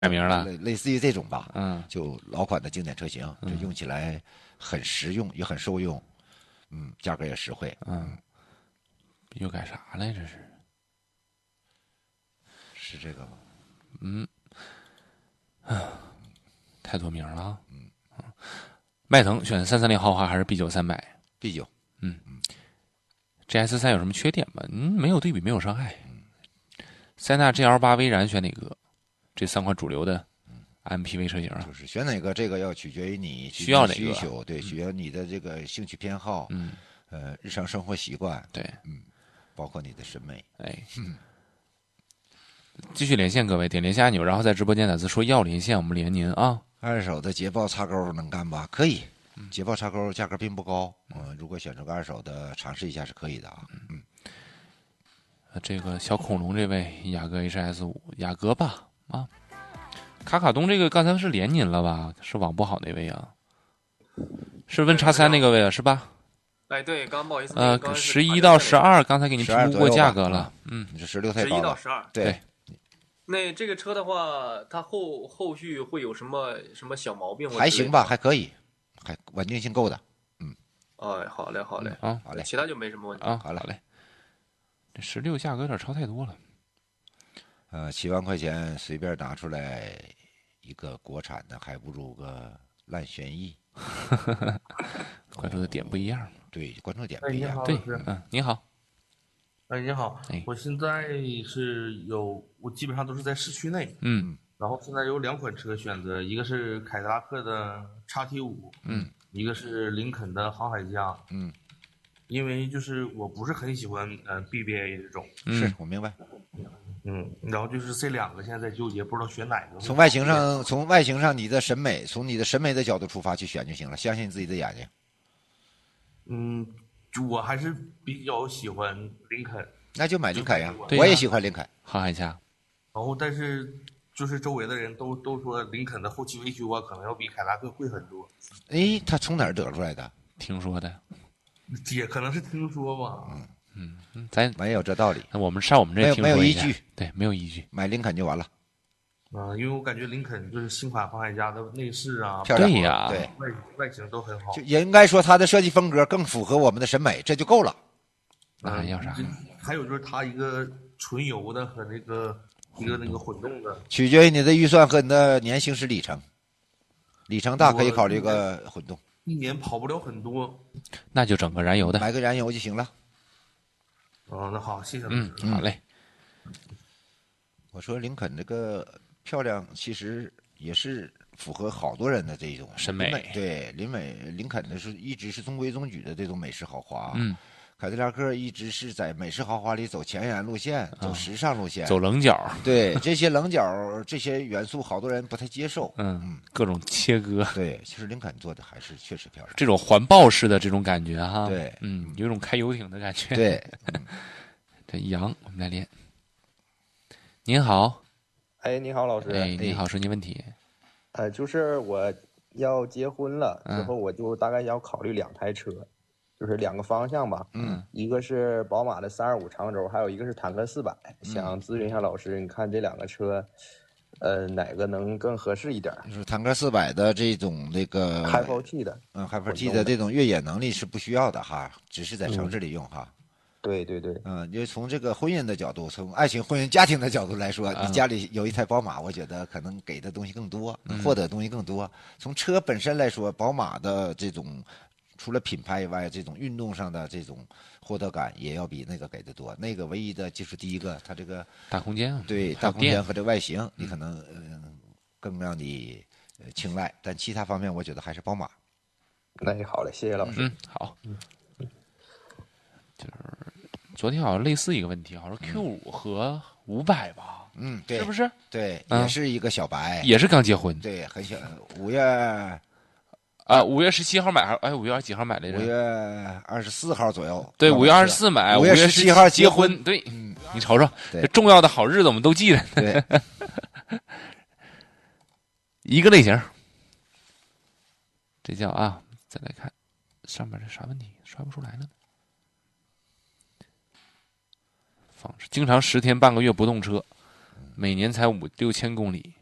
改名了， 类似于这种吧。 嗯， 就老款的经典车型，就用起来很实用，也很受用，价格也实惠。 又改啥来？这是这个吗？ 太多名了啊。迈腾选330豪华还是 B9 300？B9。GS3 有什么缺点吗？没有对比，没有伤害。塞纳 GL8 威然选哪个？这3款主流的 MPV 车型啊， 就是选哪个，这个要取决于你需要哪个需求，对，取决于你的这个兴趣偏好，日常生活习惯， 对， 包括你的审美。 继续连线各位，点连线按钮，然后在直播间打字说要连线，我们连您啊。 二手的捷豹插钩能干吧？可以，捷豹插钩价格并不高，如果选择个二手的，尝试一下是可以的啊。 这个小恐龙这位雅阁 HS5，雅阁吧啊。卡卡东这个刚才是连您了吧？是网不好那位啊，是问叉3那个位啊，是吧？ 哎，对，刚不好意思 ，11到12，刚才给您评估过价格了， 你这16太高了。 11到12， 对。 那这个车的话，它后续会有什么小毛病？ 还行吧，还可以，还稳定性够的。 好嘞，好嘞， 好嘞， 其他就没什么问题啊。好嘞，这16价格有点超太多了。 7万块钱随便拿出来一个国产的，还不如个烂轩逸。 关注的点不一样。 对，关注点不一样。 对，你好。 你好，我现在我基本上都是在市区内，然后现在有2款车选择，一个是凯迪拉克的 XT5，一个是林肯的航海家，因为就是我不是很喜欢BBA 这种， 是我明白， 然后就是这2个现在在纠结，不知道选哪个。 从外形上你的审美，从你的审美的角度出发去选就行了，相信你自己的眼睛。 我还是比较喜欢林肯， 那就买林肯呀，我也喜欢林肯航海家。 然后但是就是周围的人都说林肯的后期维修啊，可能要比凯迪拉克贵很多。 他从哪儿得出来的？ 听说的， 也可能是听说吧。 咱没有这道理。 那我们上我们这没有依据， 对，没有依据， 买林肯就完了。 因为我感觉林肯就是新款航海家的内饰啊， 漂亮， 对呀， 对， 外形都很好。 就也应该说它的设计风格更符合我们的审美，这就够了。 那还要啥？ 还有就是它一个纯油的和一个那个混动的， 取决于你的预算和你的年行驶里程。里程大可以考虑个混动， 一年跑不了很多， 那就整个燃油的， 买个燃油就行了。 那好，谢谢。 好嘞。 我说林肯这个漂亮，其实也是符合好多人的这种审美。 对，林肯的是一直是中规中矩的这种美式豪华。凯迪拉克一直是在美式豪华里走前沿路线，走时尚路线， 走棱角。 对，这些棱角这些元素，好多人不太接受。 各种切割。 对，其实林肯做的还是确实漂亮。 这种环抱式的这种感觉哈。 对， 有一种开游艇的感觉。 对， 这杨，我们来连。您好。 你好，老师。 你好，说您问题。 就是我要结婚了之后，我就大概要考虑2台车。就是2个方向吧，一个是宝马的325长轴，还有一个是坦克400，想咨询一下老师，你看这2个车，哪个能更合适一点？ 就是坦克400的这种那个 Hi4T 的 ，Hi4T 的这种越野能力是不需要的哈，只是在城市里用哈。 对对对， 因为从这个婚姻的角度，从爱情、婚姻、家庭的角度来说，你家里有一台宝马，我觉得可能给的东西更多，获得的东西更多。从车本身来说，宝马的这种除了品牌以外，这种运动上的这种获得感也要比那个给的多。那个唯一的就是第一个，它这个大空间， 对大空间和这外形，你可能更让你青睐。但其他方面，我觉得还是宝马。 那也好嘞，谢谢老师。 好。就是昨天好像类似一个问题，好像说 Q5 和500吧， 对， 是不是？ 对，也是一个小白， 也是刚结婚， 对，很小，5月 5月17号买还5月几号买来着？ 5月24号左右。 对，5月24买 ，5月17号结婚。对，你瞅瞅， 这重要的好日子我们都记着。 对， 一个类型，这叫再来看上面这啥问题，刷不出来呢？经常10天半个月不动车，每年才5、6千公里。